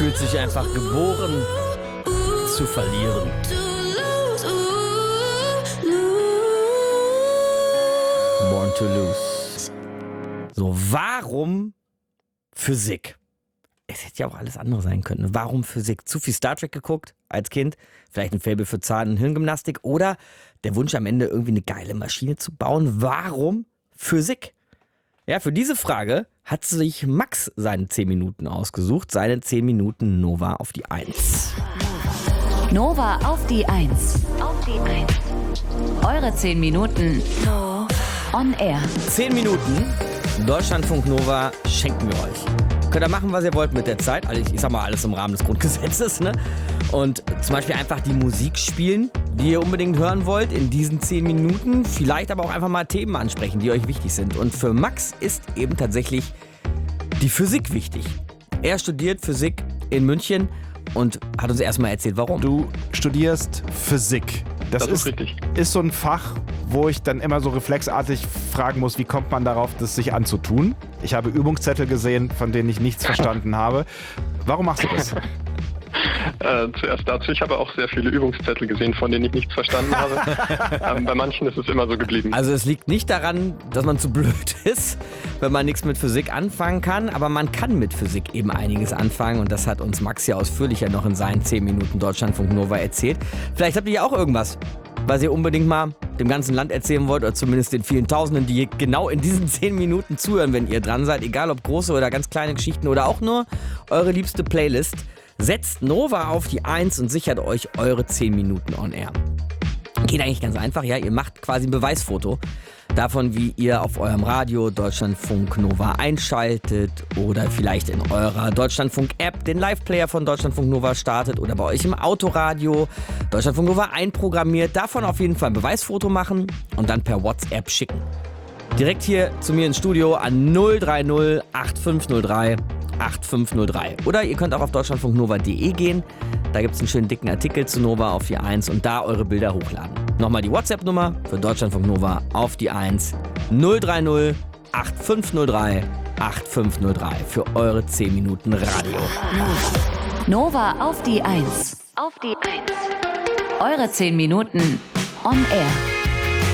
fühlt sich einfach geboren zu verlieren. Born to lose. So, warum Physik? Es hätte ja auch alles andere sein können. Warum Physik? Zu viel Star Trek geguckt als Kind? Vielleicht ein Faible für Zahn- und Hirngymnastik? Oder der Wunsch am Ende irgendwie eine geile Maschine zu bauen? Warum Physik? Ja, für diese Frage hat sich Max seine 10 Minuten ausgesucht. Seine 10 Minuten Nova auf die 1. Nova auf die 1. Eure 10 Minuten on air. 10 Minuten Deutschlandfunk Nova schenken wir euch. Könnt ihr machen, was ihr wollt mit der Zeit. Also ich sag mal, alles im Rahmen des Grundgesetzes, ne? Und zum Beispiel einfach die Musik spielen, die ihr unbedingt hören wollt in diesen 10 Minuten. Vielleicht aber auch einfach mal Themen ansprechen, die euch wichtig sind. Und für Max ist eben tatsächlich die Physik wichtig. Er studiert Physik in München und hat uns erstmal erzählt, warum. Du studierst Physik. Das ist richtig. Ist so ein Fach, wo ich dann immer so reflexartig fragen muss, wie kommt man darauf, das sich anzutun? Ich habe Übungszettel gesehen, von denen ich nichts verstanden habe. Warum machst du das? Zuerst dazu, ich habe auch sehr viele Übungszettel gesehen, von denen ich nichts verstanden habe. Bei manchen ist es immer so geblieben. Also es liegt nicht daran, dass man zu blöd ist, wenn man nichts mit Physik anfangen kann, aber man kann mit Physik eben einiges anfangen und das hat uns Max ja ausführlicher noch in seinen 10 Minuten Deutschlandfunk Nova erzählt. Vielleicht habt ihr ja auch irgendwas, was ihr unbedingt mal dem ganzen Land erzählen wollt oder zumindest den vielen Tausenden, die genau in diesen 10 Minuten zuhören, wenn ihr dran seid, egal ob große oder ganz kleine Geschichten oder auch nur eure liebste Playlist. Setzt Nova auf die 1 und sichert euch eure 10 Minuten on air. Geht eigentlich ganz einfach, ja, ihr macht quasi ein Beweisfoto davon, wie ihr auf eurem Radio Deutschlandfunk Nova einschaltet oder vielleicht in eurer Deutschlandfunk-App den Live-Player von Deutschlandfunk Nova startet oder bei euch im Autoradio Deutschlandfunk Nova einprogrammiert. Davon auf jeden Fall ein Beweisfoto machen und dann per WhatsApp schicken. Direkt hier zu mir ins Studio an 030 8503 8503. Oder ihr könnt auch auf deutschlandfunknova.de gehen. Da gibt es einen schönen dicken Artikel zu Nova auf die 1 und da eure Bilder hochladen. Nochmal die WhatsApp-Nummer für Deutschlandfunk Nova auf die 1 030 8503 8503 für eure 10 Minuten Radio. Nova auf die 1. Eure 10 Minuten on air.